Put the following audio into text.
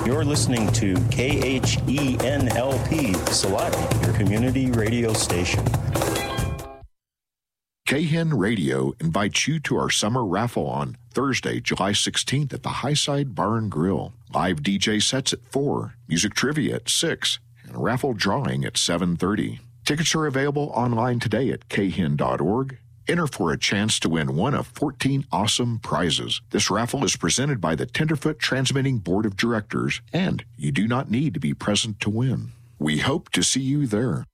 You're listening to KHENLP, Salati, your community radio station. KHEN Radio invites you to our summer raffle on Thursday, July 16th at the Highside Bar and Grill. Live DJ sets at 4, music trivia at 6, and raffle drawing at 7:30. Tickets are available online today at khen.org. Enter for a chance to win one of 14 awesome prizes. This raffle is presented by the Tenderfoot Transmitting Board of Directors, and you do not need to be present to win. We hope to see you there.